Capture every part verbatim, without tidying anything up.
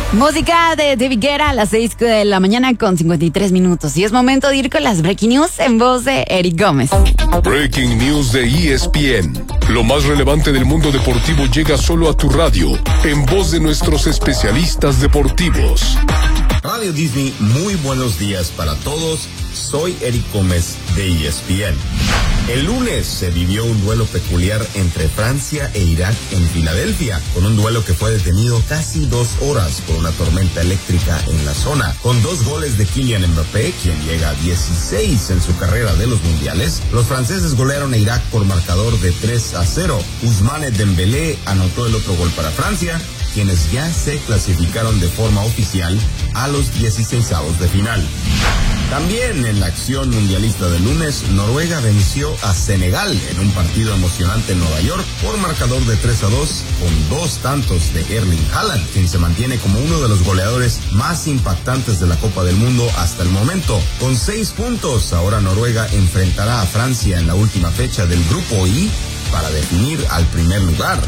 Música de David Guetta a las seis de la mañana con cincuenta y tres minutos. Y es momento de ir con las Breaking News en voz de Eric Gómez. Breaking News de E S P N. Lo más relevante del mundo deportivo llega solo a tu radio, en voz de nuestros especialistas deportivos. Radio Disney, muy buenos días para todos. Soy Eric Gómez de E S P N. El lunes se vivió un duelo peculiar entre Francia e Irak en Filadelfia, con un duelo que fue detenido casi dos horas por una tormenta eléctrica en la zona. Con dos goles de Kylian Mbappé, quien llega a dieciséis en su carrera de los mundiales, los franceses golearon a Irak por marcador de tres a cero. Ousmane Dembélé anotó el otro gol para Francia, quienes ya se clasificaron de forma oficial a los dieciseisavos de final. También en la acción mundialista del lunes, Noruega venció a Senegal en un partido emocionante en Nueva York por marcador de tres a dos, con dos tantos de Erling Haaland, quien se mantiene como uno de los goleadores más impactantes de la Copa del Mundo hasta el momento. Con seis puntos, ahora Noruega enfrentará a Francia en la última fecha del Grupo I para definir al primer lugar.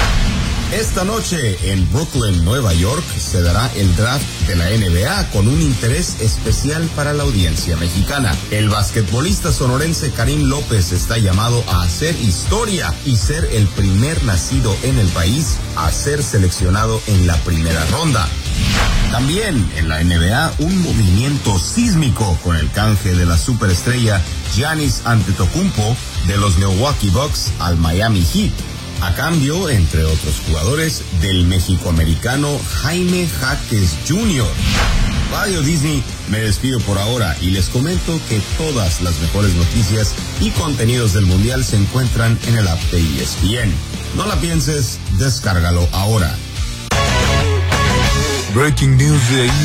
Esta noche en Brooklyn, Nueva York, se dará el draft de la N B A con un interés especial para la audiencia mexicana. El basquetbolista sonorense Karim López está llamado a hacer historia y ser el primer nacido en el país a ser seleccionado en la primera ronda. También en la N B A, un movimiento sísmico con el canje de la superestrella Giannis Antetokounmpo de los Milwaukee Bucks al Miami Heat, a cambio, entre otros jugadores, del mexicoamericano Jaime Jaques junior Radio Disney, me despido por ahora y les comento que todas las mejores noticias y contenidos del Mundial se encuentran en el app de E S P N. No la pienses, descárgalo ahora. Breaking News de